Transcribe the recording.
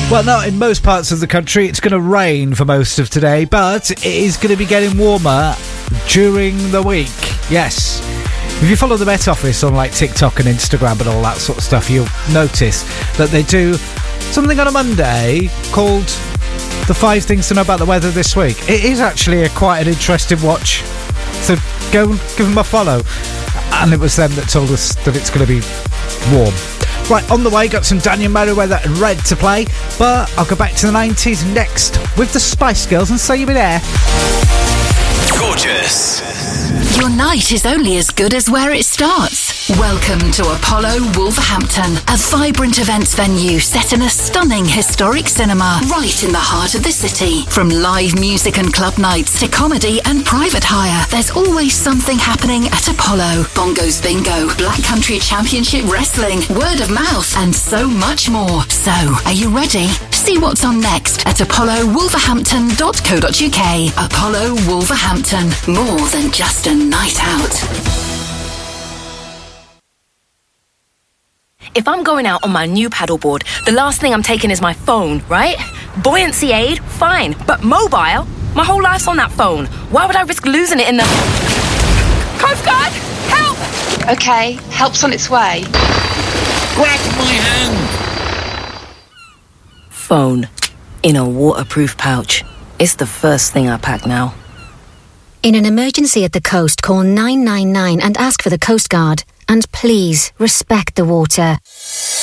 Well, not in most parts of the country. It's going to rain for most of today, but it is going to be getting warmer during the week. Yes. If you follow the Met Office on like TikTok and Instagram and all that sort of stuff, you'll notice that they do something on a Monday called the 5 Things to Know About the Weather This Week. It is actually quite an interesting watch. So go and give them a follow. And it was them that told us that it's going to be warm. Right, on the way, got some Daniel Merriweather and Red to play, but I'll go back to the 90s next with the Spice Girls and say you'll be there. Gorgeous. Your night is only as good as where it starts. Welcome to Apollo Wolverhampton, a vibrant events venue set in a stunning historic cinema right in the heart of the city. From live music and club nights to comedy and private hire, there's always something happening at Apollo. Bongos Bingo, Black Country Championship Wrestling, word of mouth, and so much more. So, are you ready? See what's on next at apollowolverhampton.co.uk. Apollo Wolverhampton, more than just a night out. If I'm going out on my new paddleboard, the last thing I'm taking is my phone, right? Buoyancy aid, fine. But mobile? My whole life's on that phone. Why would I risk losing it in the... Coast Guard! Help! Okay, help's on its way. Grab my hand. Phone. In a waterproof pouch. It's the first thing I pack now. In an emergency at the coast, call 999 and ask for the Coast Guard. And please, respect the water.